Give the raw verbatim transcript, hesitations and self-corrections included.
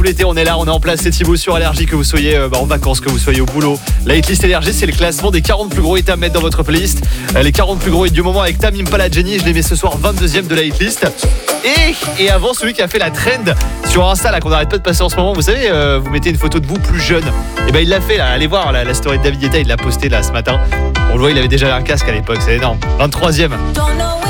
tout l'été, on est là, on est en place, c'est Thibaut sur Énergie, que vous soyez euh, bah, en vacances, que vous soyez au boulot. La hitlist Énergie, c'est le classement des quarante plus gros hits à mettre dans votre playlist. Euh, les quarante plus gros hits du moment avec Tame Impala, Jenny, je les mets ce soir vingt-deuxième de la hitlist. Et, et avant, celui qui a fait la trend sur Insta, là, qu'on n'arrête pas de passer en ce moment, vous savez, euh, vous mettez une photo de vous plus jeune. Et ben il l'a fait là, allez voir la, la story de David Guetta, il l'a posté là ce matin. On le voit, il avait déjà un casque à l'époque, c'est énorme. vingt-troisième.